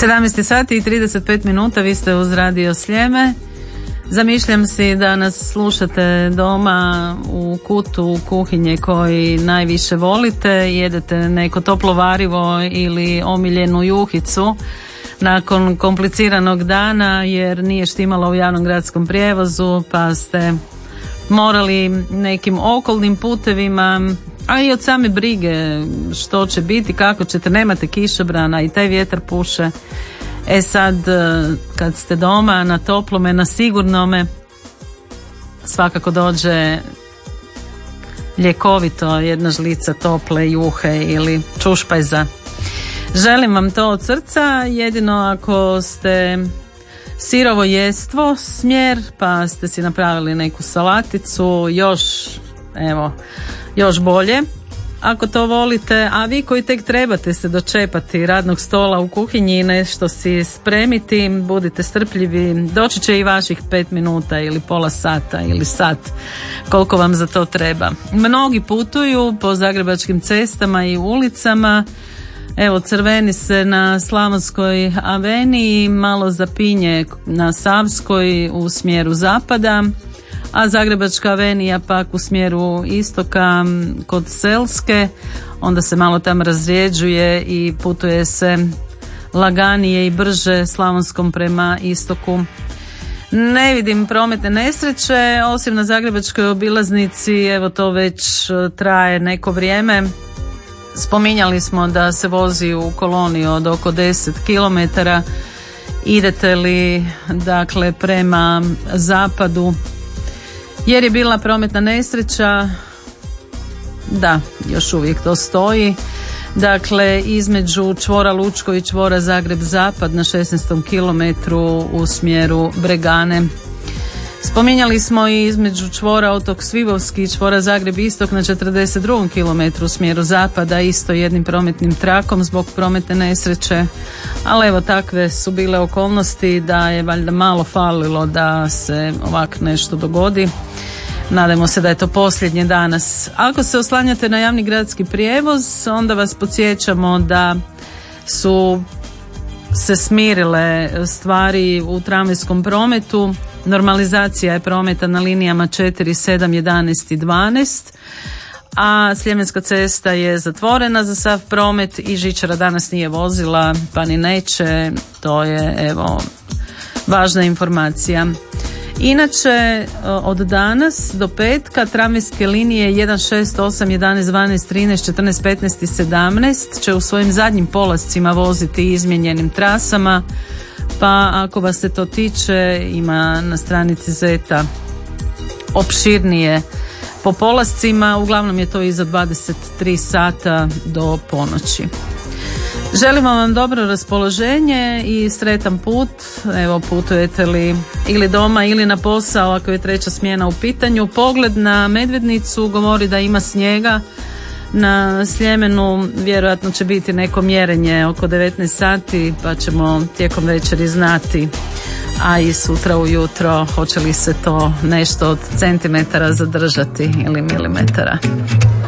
17 sati i 35 minuta, vi ste uz Radio Sljeme. Zamišljam si da nas slušate doma u kutu kuhinje koji najviše volite, jedete neko toplo varivo ili omiljenu juhicu nakon kompliciranog dana jer nije štimalo u javnom gradskom prijevozu pa ste morali nekim okolnim putevima, a i od same brige što će biti, kako ćete, nemate kišobrana i taj vjetar puše. E sad, kad ste doma na toplome, na sigurnome, svakako dođe ljekovito jedna žlica tople juhe ili čušpajza. Želim vam to od srca, jedino ako ste sirovo jestvo smjer, pa ste si napravili neku salaticu, još bolje. Ako to volite, a vi koji tek trebate se dočepati radnog stola u kuhinji i nešto si spremiti, budite strpljivi, doći će i vaših 5 minuta ili pola sata ili sat, koliko vam za to treba. Mnogi putuju po zagrebačkim cestama i ulicama, evo crveni se na Slavonskoj aveniji, malo zapinje na Savskoj u smjeru zapada, a Zagrebačka avenija pak u smjeru istoka kod Selske, onda se malo tam razrijeđuje i putuje se laganije i brže Slavonskom prema istoku. Ne vidim prometne nesreće, osim na Zagrebačkoj obilaznici, evo to već traje neko vrijeme. Spominjali smo da se vozi u koloni od oko 10 km. Idete li dakle prema zapadu, jer je bila prometna nesreća, da, još uvijek to stoji, dakle između čvora Lučko i čvora Zagreb-Zapad na 16. kilometru u smjeru Bregane. Spominjali smo i između čvora Otok Svibovski i čvora Zagreb-Istok na 42. kilometru u smjeru zapada, isto jednim prometnim trakom zbog prometne nesreće, ali evo takve su bile okolnosti da je valjda malo falilo da se ovak nešto dogodi. Nadajmo se da je to posljednje danas. Ako se oslanjate na javni gradski prijevoz, onda vas podsjećamo da su se smirile stvari u tramvajskom prometu. Normalizacija je prometa na linijama 4, 7, 11 i 12, a Sljemenska cesta je zatvorena za sav promet i žičara danas nije vozila, pa ni neće. To je, evo, važna informacija. Inače, od danas do petka tramvajske linije 1, 6, 8, 11, 12, 13, 14, 15 i 17 će u svojim zadnjim polascima voziti izmijenjenim trasama, pa ako vas se to tiče, ima na stranici Zeta opširnije po polascima, uglavnom je to iza 23 sata do ponoći. Želimo vam dobro raspoloženje i sretan put. Evo, putujete li ili doma ili na posao ako je treća smjena u pitanju. Pogled na Medvednicu govori da ima snijega. Na Sljemenu vjerojatno će biti neko mjerenje oko 19 sati, pa ćemo tijekom večeri znati, a i sutra ujutro hoće li se to nešto od centimetara zadržati ili milimetara.